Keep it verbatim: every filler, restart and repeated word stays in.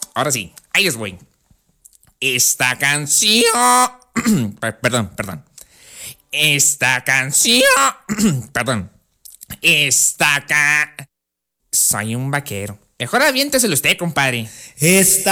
Ahora sí, ahí les voy. Esta canción... perdón, perdón. Esta canción... perdón. Esta ca... Soy un vaquero. Mejor aviénteselo usted, compadre. Esta